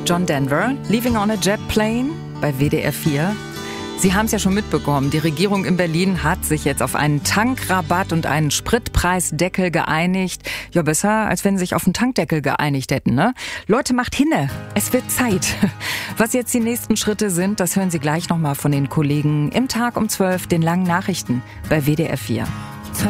John Denver, Leaving on a Jet Plane bei WDR 4. Sie haben es ja schon mitbekommen, die Regierung in Berlin hat sich jetzt auf einen Tankrabatt und einen Spritpreisdeckel geeinigt. Ja, besser, als wenn sie sich auf einen Tankdeckel geeinigt hätten, ne? Leute, macht hinne, es wird Zeit. Was jetzt die nächsten Schritte sind, das hören Sie gleich nochmal von den Kollegen im Tag um 12, den langen Nachrichten bei WDR 4.